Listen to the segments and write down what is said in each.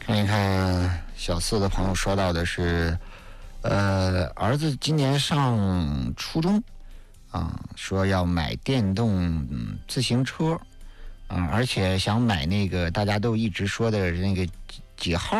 看一看小四的朋友说到的是，儿子今年上初中说要买电动自行车而且想买那个大家都一直说的那个几号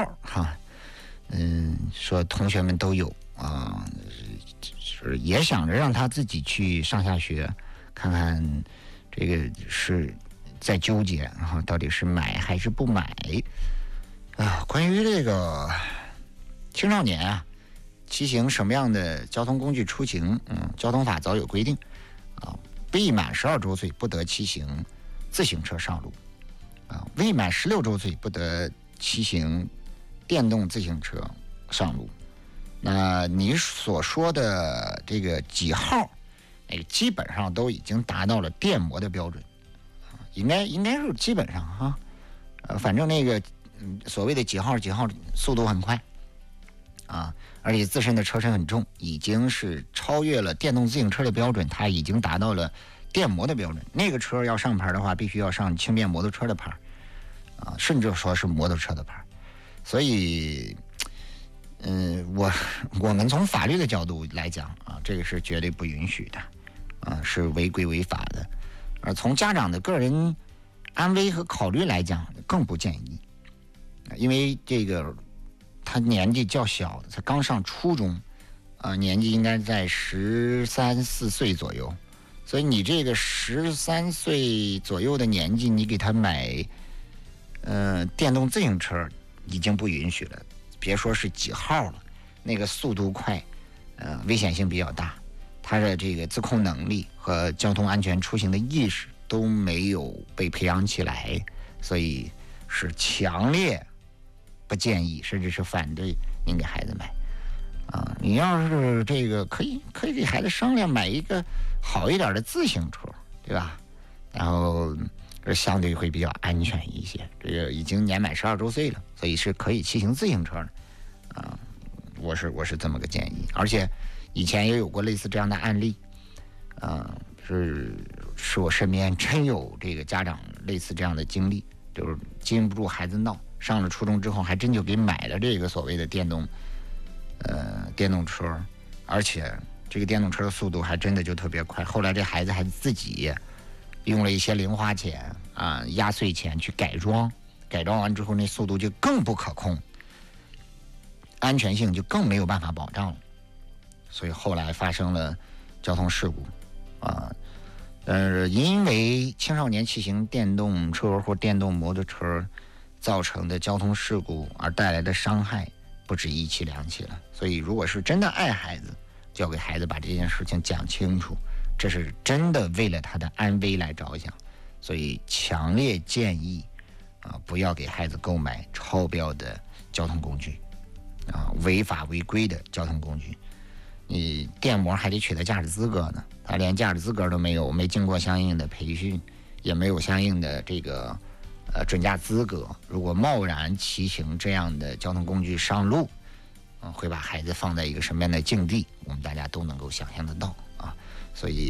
说同学们都有是也想着让他自己去上下学，看看这个是在纠结到底是买还是不买关于这个青少年骑行什么样的交通工具出行，交通法早有规定未满12周岁不得骑行自行车上路未满16周岁不得骑行电动自行车上路。那你所说的这个几号，基本上都已经达到了电摩的标准应该是基本上反正那个所谓的几号速度很快而且自身的车身很重，已经是超越了电动自行车的标准，它已经达到了电摩的标准。那个车要上牌的话，必须要上轻便摩托车的牌甚至说是摩托车的牌。所以我们从法律的角度来讲这个是绝对不允许的是违规违法的。而从家长的个人安危和考虑来讲，更不建议，因为这个他年纪较小，才刚上初中年纪应该在13、14岁左右，所以你这个13岁左右的年纪，你给他买电动自行车已经不允许了，别说是几号了，那个速度快危险性比较大，他的这个自控能力和交通安全出行的意识都没有被培养起来，所以是强烈不建议，甚至是反对您给孩子买你要是这个可以给孩子商量买一个好一点的自行车，对吧？然后相对会比较安全一些。这个已经年满12周岁了，所以是可以骑行自行车的我是这么个建议。而且以前也有过类似这样的案例是我身边真有这个家长类似这样的经历，就是禁不住孩子闹，上了初中之后还真就给买了这个所谓的电动车，而且这个电动车的速度还真的就特别快。后来这孩子还自己用了一些零花钱压岁钱去改装完之后，那速度就更不可控，安全性就更没有办法保障了，所以后来发生了交通事故因为青少年骑行电动车或电动摩托车造成的交通事故而带来的伤害不止一起两起了。所以如果是真的爱孩子，就要给孩子把这件事情讲清楚，这是真的为了他的安危来着想。所以强烈建议不要给孩子购买超标的交通工具违法违规的交通工具。你电摩还得取得驾驶资格呢，他连驾驶资格都没有，没经过相应的培训，也没有相应的这个准驾资格。如果贸然骑行这样的交通工具上路会把孩子放在一个什么样的境地，我们大家都能够想象得到所以